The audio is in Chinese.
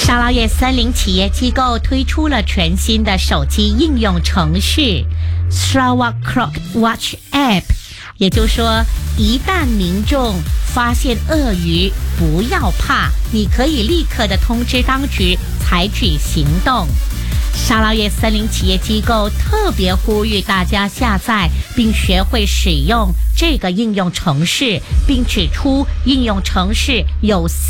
沙捞越森林企业机构推出了全新的手机应用程式 Sarawak Croc Watch App， 也就是说，一旦民众发现鳄鱼，不要怕，你可以立刻的通知当局采取行动。沙捞越森林企业机构特别呼吁大家下载并学会使用这个应用程式，并指出应用程式有